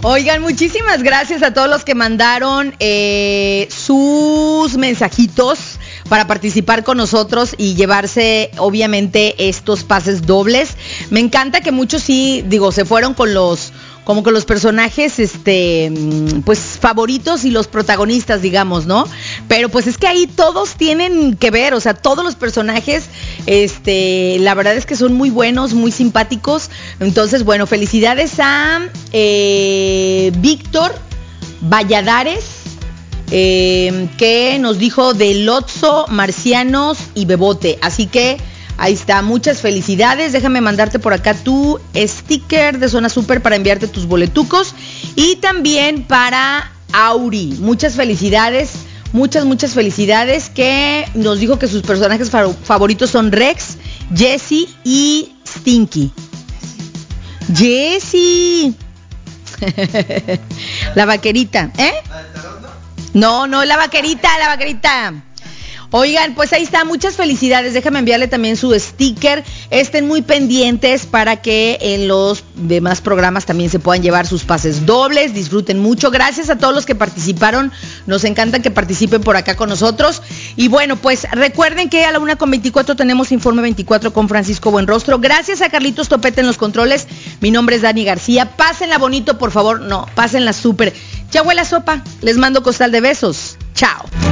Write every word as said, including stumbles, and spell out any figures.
Oigan, muchísimas gracias a todos los que mandaron eh, sus mensajitos para participar con nosotros y llevarse, obviamente, estos pases dobles. Me encanta que muchos sí, digo, se fueron con los... como con los personajes, este, pues, favoritos y los protagonistas, digamos, ¿no? Pero pues es que ahí todos tienen que ver, o sea, todos los personajes, este, la verdad es que son muy buenos, muy simpáticos. Entonces, bueno, felicidades a eh, Víctor Valladares, eh, que nos dijo de Lotso, Marcianos y Bebote. Así que ahí está, muchas felicidades. Déjame mandarte por acá tu sticker de Zona Super para enviarte tus boletucos. Y también para Auri, muchas felicidades, muchas, muchas felicidades, que nos dijo que sus personajes fa- favoritos son Rex, Jessie y Stinky. Jessie. La vaquerita, ¿eh? No, no, la vaquerita, la vaquerita. Oigan, pues ahí está, muchas felicidades. Déjame enviarle también su sticker. Estén muy pendientes para que en los demás programas también se puedan llevar sus pases dobles. Disfruten mucho. Gracias a todos los que participaron. Nos encanta que participen por acá con nosotros. Y bueno, pues recuerden que a la una con veinticuatro tenemos Informe veinticuatro con Francisco Buenrostro. Gracias a Carlitos Topete en los controles. Mi nombre es Dani García. Pásenla bonito, por favor. No, pásenla súper. Ya huele a sopa. Les mando costal de besos. Chao.